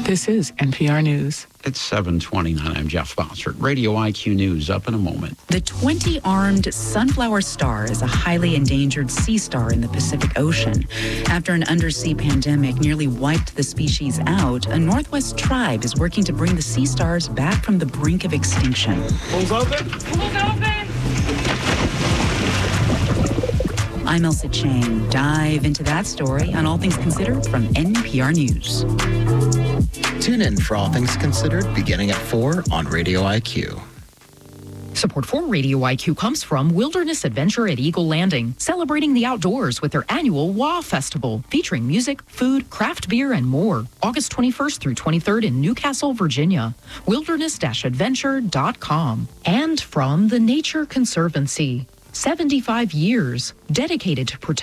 This is NPR News. It's 7:29. I'm Jeff Bossert. Radio IQ News up in a moment. The 20-armed sunflower star is a highly endangered sea star in the Pacific Ocean. After an undersea pandemic nearly wiped the species out, a Northwest tribe is working to bring the sea stars back from the brink of extinction. Pools open? Pools open! I'm Elsa Chang. Dive into that story on All Things Considered from NPR News. Tune in for All Things Considered beginning at 4 on Radio IQ. Support for Radio IQ comes from Wilderness Adventure at Eagle Landing, celebrating the outdoors with their annual WA Festival, featuring music, food, craft beer, and more. August 21st through 23rd in Newcastle, Virginia. Wilderness-adventure.com. And from the Nature Conservancy, 75 years dedicated to protect